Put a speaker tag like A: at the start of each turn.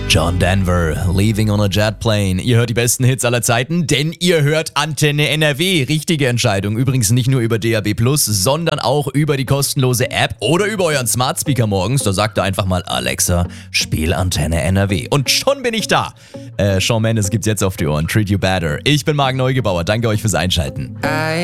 A: John Denver, Leaving on a Jet Plane. Ihr hört die besten Hits aller Zeiten, denn ihr hört Antenne NRW. Richtige Entscheidung. Übrigens nicht nur über DAB+, sondern auch über die kostenlose App oder über euren Smart Speaker morgens. Da sagt ihr einfach mal, Alexa, spiel Antenne NRW. Und schon bin ich da. Shawn Mendes gibt's jetzt auf die Ohren. Treat You Better. Ich bin Marc Neugebauer. Danke euch fürs Einschalten.